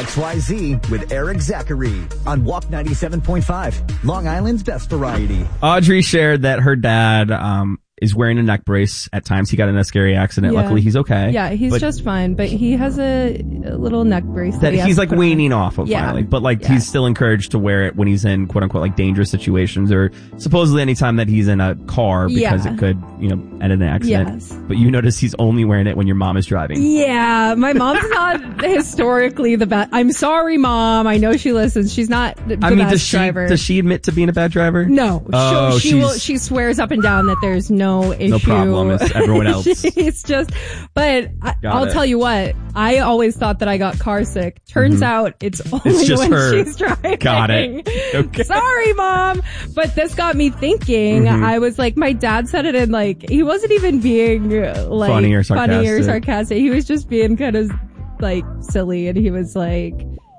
XYZ with Eric Zachary on Walk 97.5, Long Island's best variety. Audrey shared that her dad is wearing a neck brace at times. He got in a scary accident. Yeah. Luckily, he's okay. Yeah, he's just fine, but he has a little neck brace that he's like weaning off of yeah. finally. But like he's still encouraged to wear it when he's in quote unquote like dangerous situations or supposedly anytime that he's in a car because it could, end in an accident. Yes. But you notice he's only wearing it when your mom is driving. Yeah, my mom's not historically the best. I'm sorry, Mom. I know she listens. She's not the best driver. Does she admit to being a bad driver? No. Oh, she swears up and down that there's no issue. No problem with everyone else. It's just, but I'll tell you what, I always thought that I got car sick. Turns out it's only just when her. she's driving. Got it. Okay. Sorry, Mom. But this got me thinking. I was like, my dad said it in like, he wasn't even being like funny or sarcastic. He was just being kind of like silly, and he was like,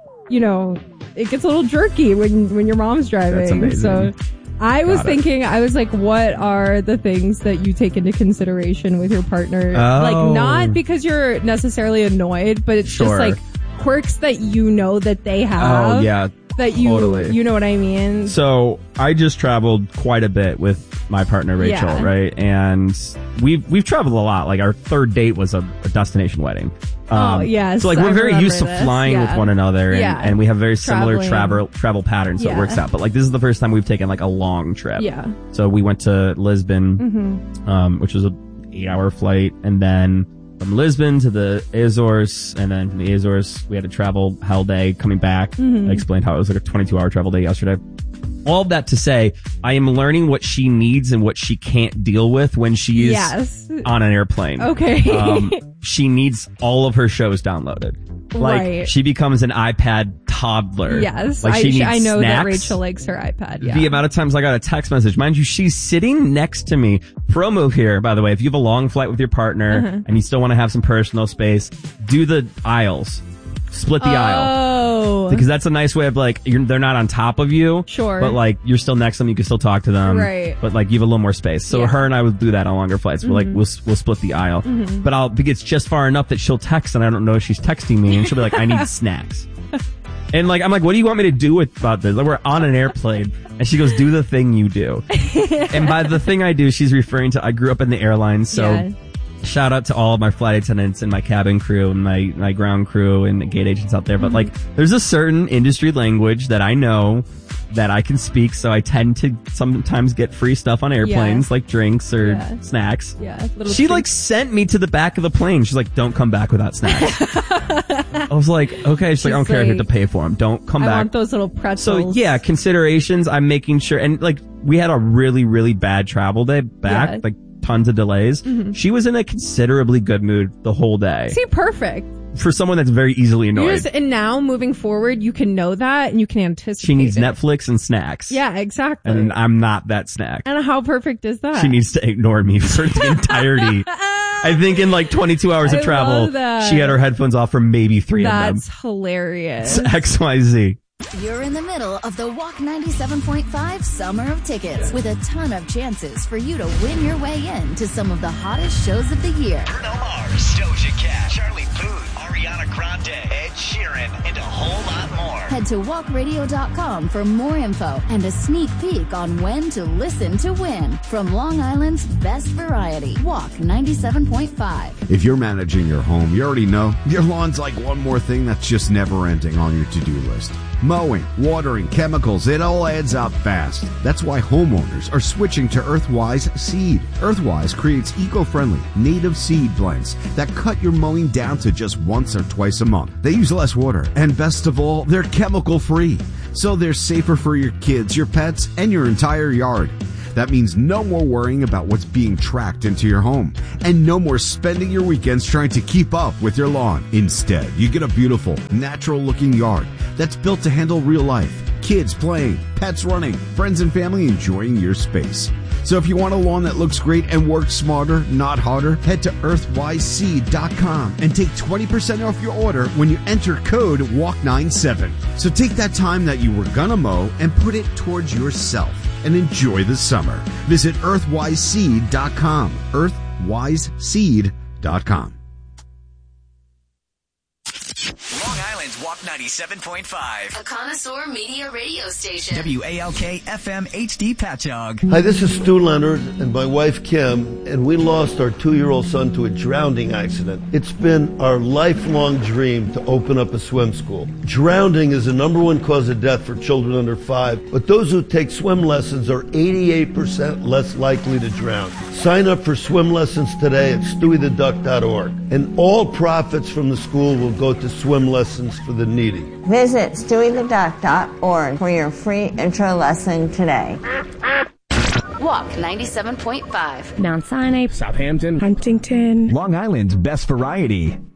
it gets a little jerky when your mom's driving. That's amazing. So I was thinking, I was like, what are the things that you take into consideration with your partner? Like, not because you're necessarily annoyed, but it's just like quirks that that they have. Oh, yeah. That you know what I mean? So I just traveled quite a bit with my partner, Rachel, right? And we've traveled a lot. Like our third date was a destination wedding. Yes. So like we're very used to flying with one another and we have very similar travel patterns, so it works out. But like this is the first time we've taken like a long trip. Yeah. So we went to Lisbon, which was an 8-hour flight, and then from Lisbon to the Azores, and then from the Azores we had a travel hell day coming back. I explained how it was like a 22-hour travel day yesterday. All of that to say, I am learning what she needs and what she can't deal with when she is on an airplane. Okay. She needs all of her shows downloaded. Like, she becomes an iPad toddler. Yes. Like, I know snacks. that Rachel likes her iPad. Yeah. The amount of times I got a text message. Mind you, she's sitting next to me. Promo here, by the way. If you have a long flight with your partner and you still want to have some personal space, do the aisles. Split the aisle. Because that's a nice way of like, they're not on top of you. Sure. But like, you're still next to them. You can still talk to them. Right. But like, you have a little more space. So her and I would do that on longer flights. We're like, we'll split the aisle. But it's just far enough that she'll text and I don't know if she's texting me and she'll be like, I need snacks. And like, I'm like, what do you want me to do about this? Like, we're on an airplane. And she goes, do the thing you do. And by the thing I do, she's referring to, I grew up in the airlines. So shout out to all of my flight attendants and my cabin crew and my ground crew and gate agents out there. But like, there's a certain industry language that I know that I can speak. So I tend to sometimes get free stuff on airplanes, like drinks or snacks. Yeah. She like sent me to the back of the plane. She's like, don't come back without snacks. I was like, okay. She's like, I don't care if you have to pay for them. Don't come back. I want those little pretzels. So yeah, considerations. I'm making sure. And like, we had a really, really bad travel day back, like tons of delays. She was in a considerably good mood the whole day. See, perfect. For someone that's very easily annoyed. And now, moving forward, you can know that and you can anticipate She needs Netflix and snacks. Yeah, exactly. And I'm not that snack. And how perfect is that? She needs to ignore me for the entirety. I think in like 22 hours of travel, she had her headphones off for maybe 3 of them. That's hilarious. It's XYZ. You're in the middle of the Walk 97.5 Summer of Tickets with a ton of chances for you to win your way in to some of the hottest shows of the year. Bruno Mars, Doja Cat, Charlie Puth, Ariana Grande, Ed Sheeran, and a whole lot more. Head to walkradio.com for more info and a sneak peek on when to listen to win from Long Island's best variety, Walk 97.5. If you're managing your home, you already know your lawn's like one more thing that's just never ending on your to-do list. Mowing, watering, chemicals, it all adds up fast. That's why homeowners are switching to Earthwise Seed. Earthwise creates eco-friendly, native seed blends that cut your mowing down to just once or twice a month. They use less water, and best of all, they're chemical-free. So they're safer for your kids, your pets, and your entire yard. That means no more worrying about what's being tracked into your home, and no more spending your weekends trying to keep up with your lawn. Instead, you get a beautiful, natural-looking yard that's built to handle real life. Kids playing, pets running, friends and family enjoying your space. So if you want a lawn that looks great and works smarter, not harder, head to earthwiseseed.com and take 20% off your order when you enter code WALK97. So take that time that you were gonna mow and put it towards yourself and enjoy the summer. Visit earthwiseseed.com. earthwiseseed.com. Long Island's Walk 97.5. A connoisseur media radio station. WALK FM HD Patchogue. Hi, this is Stu Leonard and my wife Kim, and we lost our 2-year-old son to a drowning accident. It's been our lifelong dream to open up a swim school. Drowning is the #1 cause of death for children under 5, but those who take swim lessons are 88% less likely to drown. Sign up for swim lessons today at stewietheduck.org, and all profits from the school will go to swim lessons for the needy. Visit stewietheduck.org for your free intro lesson today. Walk 97.5. Mount Sinai, Southampton, Huntington, Long Island's best variety.